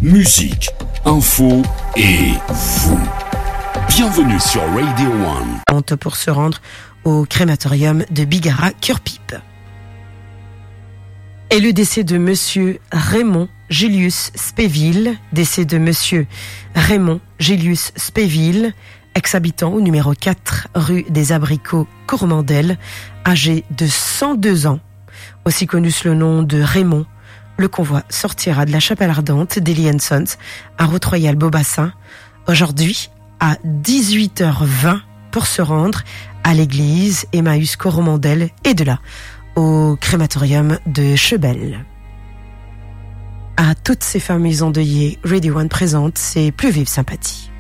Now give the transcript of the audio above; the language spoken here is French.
musique, info et vous. Bienvenue sur Radio One. Pour se rendre au crématorium de Bigara Cure-Pipe. Et le décès de monsieur Raymond Julius Spéville, ex-habitant au numéro 4 rue des Abricots, Coromandel, âgé de 102 ans, aussi connu sous le nom de Raymond. Le convoi sortira de la chapelle ardente d'Eli & Sons à Route-Royale Beaubassin aujourd'hui à 18h20 pour se rendre à l'église Emmaüs Coromandel et de là au crématorium de Chebel. À toutes ces familles endeuillées, Radio One présente ses plus vives sympathies.